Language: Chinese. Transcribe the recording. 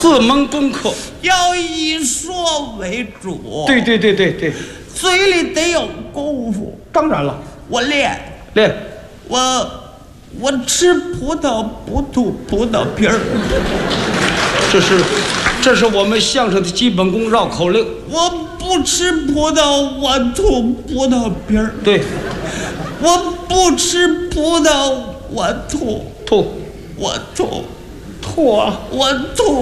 4门功课要以说为主。 对， 嘴里得有功夫。 当然了， 我练，我吃葡萄不吐葡萄皮儿。 这是我们相声的基本功绕口令。 我不吃葡萄，我吐葡萄皮儿。 对， 我不吃葡萄，我吐吐啊， 我吐。